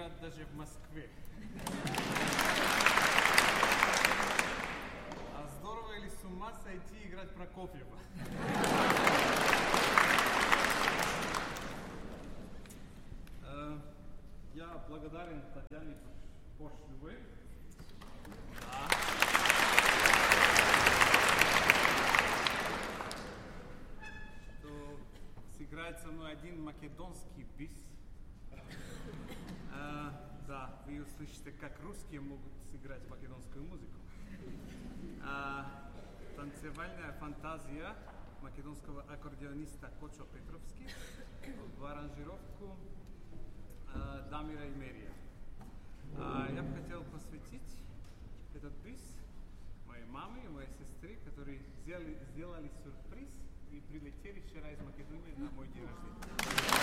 играть даже в Москве. А здорово или с ума сойти играть Прокофьева? Я благодарен Татьяне Пошлювой. Да. Что сыграет со мной один македонский бис. Да, вы услышите, как русские могут сыграть македонскую музыку. Танцевальная фантазия македонского аккордеониста Кочо Петровски в аранжировку Дамира и Мерия. Я бы хотел посвятить этот бис моей маме и моей сестре, которые сделали сюрприз и прилетели вчера из Македонии на мой день рождения.